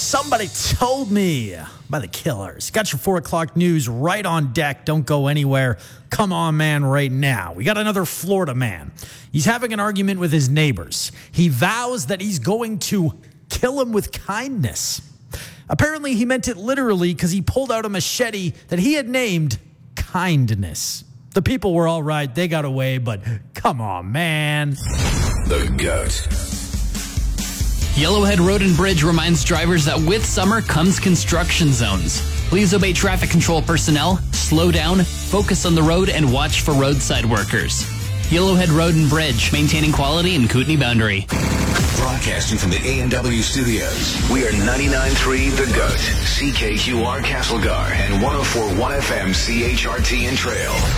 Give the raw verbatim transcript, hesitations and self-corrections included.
Somebody Told Me by The Killers. Got your four o'clock news right on deck. Don't go anywhere. Come on, man, right now. We got another Florida man. He's having an argument with his neighbors. He vows that he's going to kill him with kindness. Apparently, he meant it literally because he pulled out a machete that he had named Kindness. The people were all right. They got away, but come on, man. The GOAT. Yellowhead Road and Bridge reminds drivers that with summer comes construction zones. Please obey traffic control personnel, slow down, focus on the road, and watch for roadside workers. Yellowhead Road and Bridge, maintaining quality in Kootenai Boundary. Broadcasting from the A and W studios, we are ninety-nine point three The GOAT, C K Q R Castlegar, and one oh four point one F M C H R T and Trail.